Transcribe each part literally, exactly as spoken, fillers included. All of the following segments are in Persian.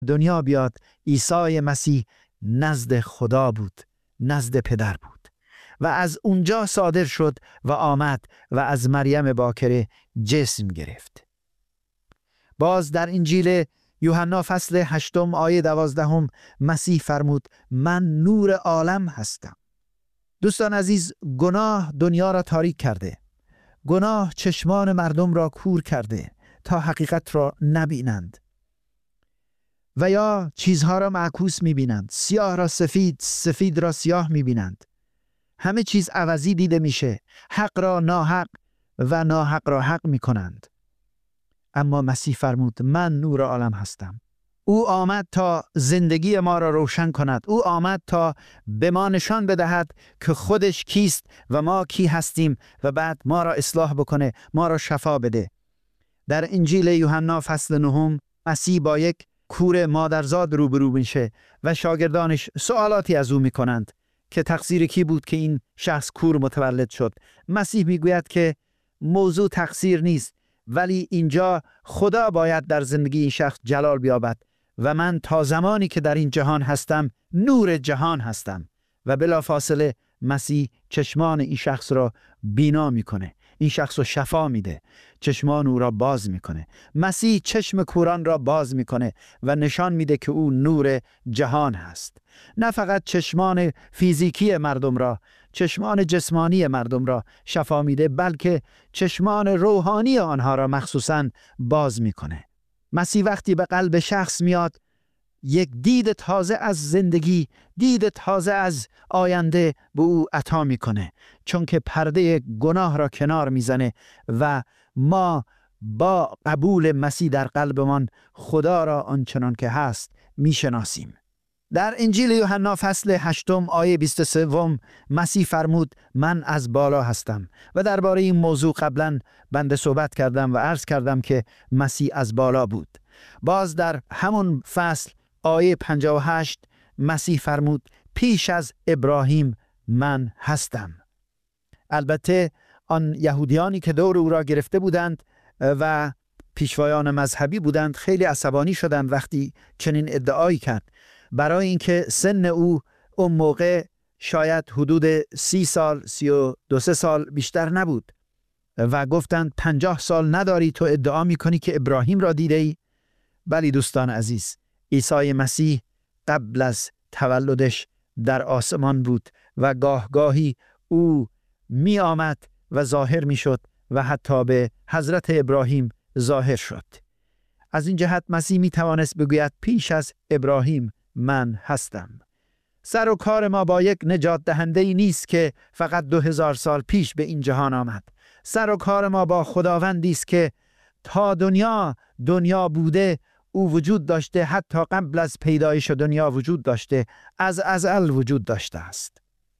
دنیا بیاد، عیسی مسیح نزد خدا بود، نزد پدر بود و از اونجا صادر شد و آمد و از مریم باکره جسم گرفت. باز در انجیل یوحنا فصل هشتم آیه دوازدهم مسیح فرمود من نور عالم هستم. دوستان عزیز، گناه دنیا را تاریک کرده. گناه چشمان مردم را کور کرده تا حقیقت را نبینند و یا چیزها را معکوس می‌بینند. سیاه را سفید، سفید را سیاه می‌بینند. همه چیز عوضی دیده میشه. حق را ناحق و ناحق را حق می‌کنند. اما مسیح فرمود من نور عالم هستم. او آمد تا زندگی ما را روشن کند. او آمد تا به ما نشان بدهد که خودش کیست و ما کی هستیم و بعد ما را اصلاح بکنه، ما را شفا بده. در انجیل یوحنا فصل نهم مسیح با یک کور مادرزاد روبرو میشه و شاگردانش سوالاتی از او میکنند که تقصیر کی بود که این شخص کور متولد شد. مسیح میگوید که موضوع تقصیر نیست، ولی اینجا خدا باید در زندگی این شخص جلال بیابد و من تا زمانی که در این جهان هستم نور جهان هستم. و بلافاصله مسیح چشمان این شخص را بینا میکنه، این شخص رو شفا میده، چشمان او را باز میکنه. مسیح چشم کوران را باز میکنه و نشان میده که او نور جهان هست. نه فقط چشمان فیزیکی مردم را، چشمان جسمانی مردم را شفا میده، بلکه چشمان روحانی آنها را مخصوصاً باز میکنه. مسیح وقتی به قلب شخص میاد، یک دید تازه از زندگی، دید تازه از آینده به او عطا میکنه، چون که پرده گناه را کنار میزنه و ما با قبول مسیح در قلبمان خدا را آنچنان که هست میشناسیم. در انجیل یوحنا فصل هشتم آیه بیست و سه مسیح فرمود من از بالا هستم و درباره این موضوع قبلا بنده صحبت کردم و عرض کردم که مسیح از بالا بود. باز در همون فصل آیه پنجاه و هشت مسیح فرمود پیش از ابراهیم من هستم. البته آن یهودیانی که دور او را گرفته بودند و پیشوایان مذهبی بودند خیلی عصبانی شدند وقتی چنین ادعایی کرد، برای اینکه سن او اون موقع شاید حدود سی سال، سی و دو سه سال بیشتر نبود و گفتند پنجاه سال نداری تو ادعا میکنی که ابراهیم را دیده ای؟ بلی دوستان عزیز، عیسی مسیح قبل از تولدش در آسمان بود و گاه گاهی او می آمد و ظاهر می شد و حتی به حضرت ابراهیم ظاهر شد. از این جهت مسیح می توانست بگوید پیش از ابراهیم من هستم. سر و کار ما با یک نجات دهنده‌ای نیست که فقط دو هزار سال پیش به این جهان آمد. سر و کار ما با خداوندی است که تا دنیا دنیا بوده او وجود داشته، حتی قبل از پیدایش دنیا وجود داشته، از ازل وجود داشته است.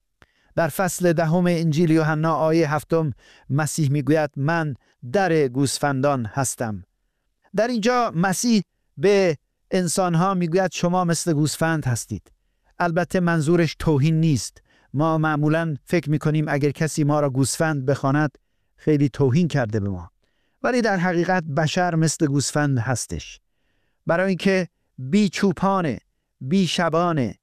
در فصل دهم انجیل یوحنا آیه هفتم مسیح میگوید من در گوسفندان هستم. در اینجا مسیح به انسانها میگوید شما مثل گوسفند هستید. البته منظورش توهین نیست. ما معمولاً فکر میکنیم اگر کسی ما را گوسفند بخواند خیلی توهین کرده به ما، ولی در حقیقت بشر مثل گوسفند هستش، برای اینکه بی چوپانه، بی شبانه،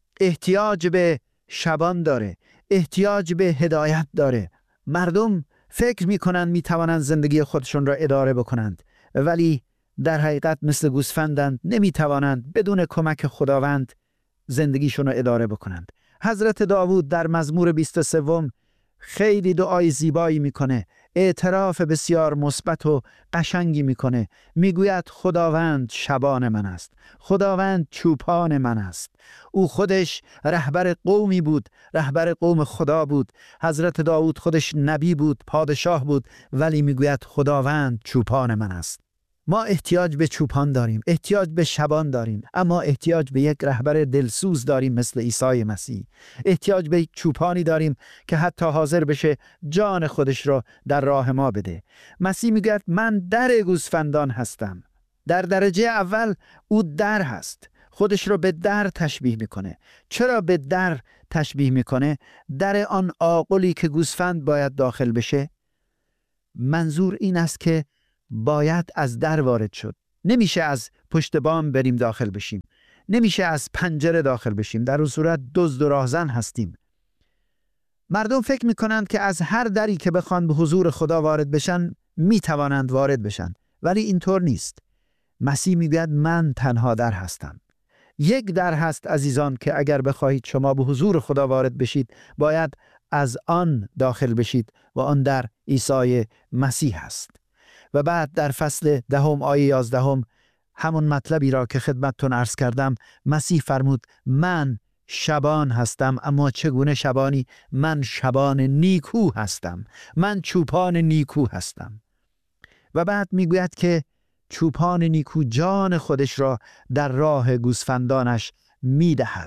احتیاج به شبان داره، احتیاج به هدایت داره. مردم فکر میکنن میتوانند زندگی خودشون را اداره بکنند، ولی در حقیقت مثل گوسفندند، نمیتوانند بدون کمک خداوند زندگیشون را اداره بکنند. حضرت داوود در مزمور بیست و سه خیلی دعای زیبایی میکنه، اعتراف بسیار مثبت و قشنگی میکنه. میگوید خداوند شبان من است، خداوند چوپان من است. او خودش رهبر قومی بود، رهبر قوم خدا بود. حضرت داوود خودش نبی بود، پادشاه بود، ولی میگوید خداوند چوپان من است. ما احتیاج به چوپان داریم، احتیاج به شبان داریم، اما احتیاج به یک رهبر دلسوز داریم مثل عیسی مسیح. احتیاج به یک چوپانی داریم که حتی حاضر بشه جان خودش را در راه ما بده. مسیح میگه من در گوسفندان هستم. در درجه اول او در هست، خودش را به در تشبیه میکنه. چرا به در تشبیه میکنه؟ در آن آغلی که گوسفند باید داخل بشه. منظور این است که باید از در وارد شد. نمیشه از پشت بام بریم داخل بشیم. نمیشه از پنجره داخل بشیم. در اون صورت دزد و راهزن هستیم. مردم فکر میکنند که از هر دری که بخوان به حضور خدا وارد بشن میتوانند وارد بشن، ولی اینطور نیست. مسیح میگوید من تنها در هستم. یک در هست عزیزان که اگر بخواهید شما به حضور خدا وارد بشید باید از آن داخل بشید و آن در عیسی مسیح هست. و بعد در فصل دهم آیه یازدهم همون مطلبی را که خدمتتون عرض کردم، مسیح فرمود من شبان هستم، اما چگونه شبانی؟ من شبان نیکو هستم، من چوپان نیکو هستم. و بعد میگوید که چوپان نیکو جان خودش را در راه گوسفندانش میدهد.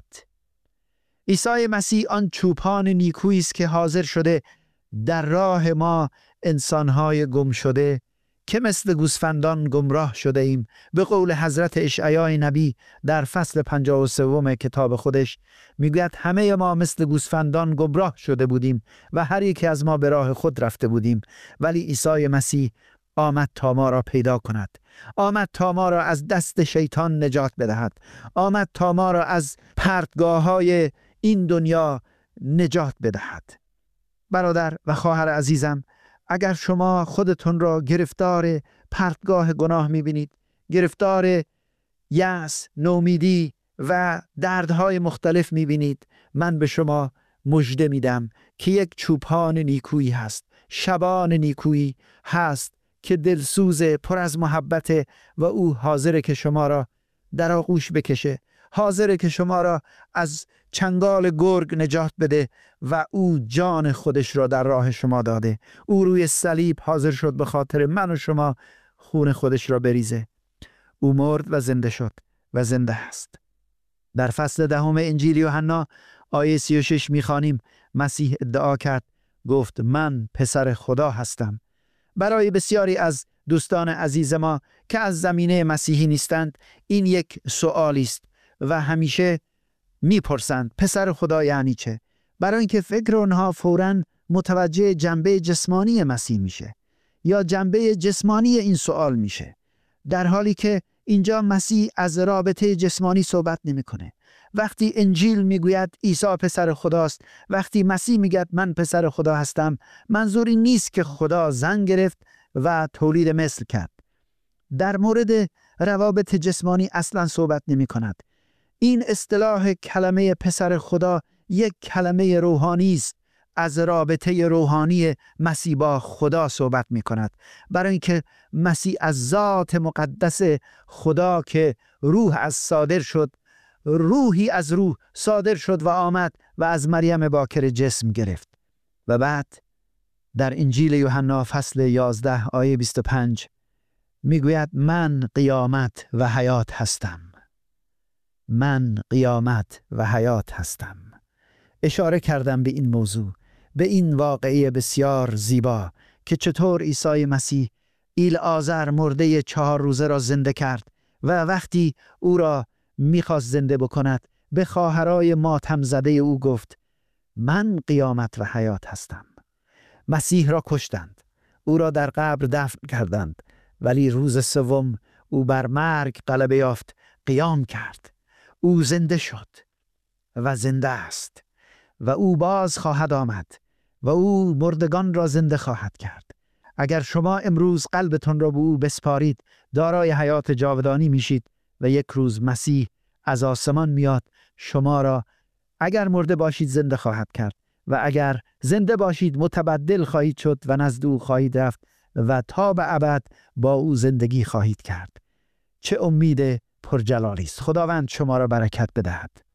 عیسی مسیح آن چوپان نیکویی است که حاضر شده در راه ما انسانهای گم شده که مثل گوسفندان گمراه شده ایم. به قول حضرت اشعیا نبی در فصل پنجاه و سه کتاب خودش میگوید همه ما مثل گوسفندان گمراه شده بودیم و هر یکی از ما به راه خود رفته بودیم، ولی عیسی مسیح آمد تا ما را پیدا کند، آمد تا ما را از دست شیطان نجات بدهد، آمد تا ما را از پرتگاه‌های این دنیا نجات بدهد. برادر و خواهر عزیزم، اگر شما خودتون را گرفتار پرتگاه گناه می‌بینید، گرفتار یأس، نومیدی و دردهای مختلف می‌بینید، من به شما مژده میدم که یک چوپان نیکویی هست، شبان نیکویی هست که دلسوز، پر از محبت و او حاضره که شما را در آغوش بکشه، حاضره که شما را از چنگال گرگ نجات بده و او جان خودش را در راه شما داده. او روی صلیب حاضر شد به خاطر من و شما خون خودش را بریزه. او مرد و زنده شد و زنده است. در فصل دهم انجیل یوحنا آیه سی و شش میخوانیم مسیح ادعا کرد، گفت من پسر خدا هستم. برای بسیاری از دوستان عزیز ما که از زمینه مسیحی نیستند این یک سوالی است و همیشه میپرسند پسر خدا یعنی چه؟ برای اینکه فکر اونها فوراً متوجه جنبه جسمانی مسیح میشه یا جنبه جسمانی این سوال میشه، در حالی که اینجا مسیح از رابطه جسمانی صحبت نمیکنه. وقتی انجیل میگوید عیسی پسر خداست، وقتی مسیح میگه من پسر خدا هستم، منظوری نیست که خدا زن گرفت و تولید مثل کرد. در مورد روابط جسمانی اصلا صحبت نمی کند. این اصطلاح کلمه پسر خدا یک کلمه روحانی است، از رابطه روحانی مسیح با خدا صحبت می کند، برای اینکه مسیح از ذات مقدس خدا که روح از صادر شد، روحی از روح صادر شد و آمد و از مریم باکره جسم گرفت. و بعد در انجیل یوحنا فصل یازده آیه بیست و پنج میگوید من قیامت و حیات هستم. من قیامت و حیات هستم. اشاره کردم به این موضوع، به این واقعه بسیار زیبا که چطور عیسی مسیح ایلعازر مرده چهار روزه را زنده کرد و وقتی او را میخواست زنده بکند به خواهرای ماتم زده او گفت من قیامت و حیات هستم. مسیح را کشتند، او را در قبر دفن کردند، ولی روز سوم او بر مرگ غلبه یافت، قیام کرد. او زنده شد و زنده است و او باز خواهد آمد و او مردگان را زنده خواهد کرد. اگر شما امروز قلبتون را به او بسپارید دارای حیات جاودانی میشید و یک روز مسیح از آسمان میاد شما را اگر مرده باشید زنده خواهد کرد و اگر زنده باشید متبدل خواهید شد و نزد او خواهید رفت و تا به ابد با او زندگی خواهید کرد. چه امید پرجلالی است. خداوند شما را برکت بدهد.